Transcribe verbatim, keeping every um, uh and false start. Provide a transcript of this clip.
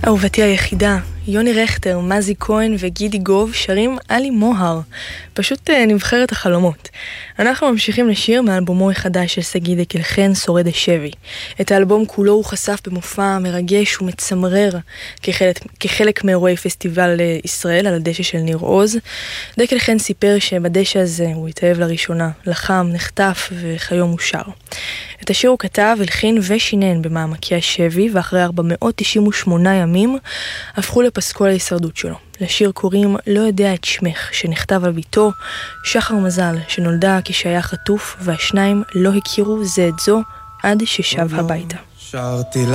אהובתי היחידה, יוני רכטר, מזי כהן וגידי גוב שרים עלי מוהר. פשוט נבחרת החלומות. אנחנו ממשיכים לשיר מאלבומו החדש של סגי דקלחן, שורד השבי. את האלבום כולו הוא חשף במופע מרגש ומצמרר כחלק, כחלק מאירועי פסטיבל ישראל על הדשא של ניר עוז. דקלחן סיפר שבדשא הזה הוא התאהב לראשונה, לחם, נחטף וכיום הוא שר. את השיר הוא כתב, הלחין ושינן במעמקי השבי, ואחרי ארבע מאות תשעים ושמונה ימים הפכו לפסקול ההישרדות שלו. לשיר קוראים לא יודע את שמך, שנכתב על ביתו שחר מזל, שנולדה כשהיה חטוף, והשניים לא הכירו זה את זו עד ששב הביתה. שרתי